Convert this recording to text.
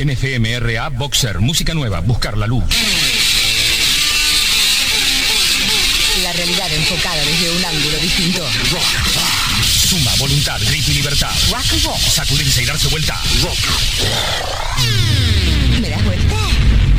NFMRA Boxer, música nueva, buscar la luz. La realidad enfocada desde un ángulo distinto. Rock. Suma, voluntad, grito y libertad. Rock and roll. Sacudirse y darse vuelta. Rock.